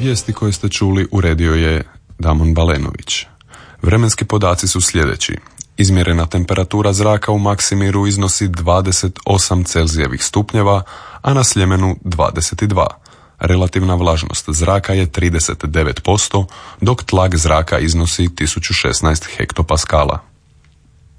Vijesti koje ste čuli uredio je Damon Balenović. Vremenski podaci su sljedeći. Izmjerena temperatura zraka u Maksimiru iznosi 28 Celzijevih stupnjeva, a na Sljemenu 22. Relativna vlažnost zraka je 39%, dok tlak zraka iznosi 1016 hektopaskala.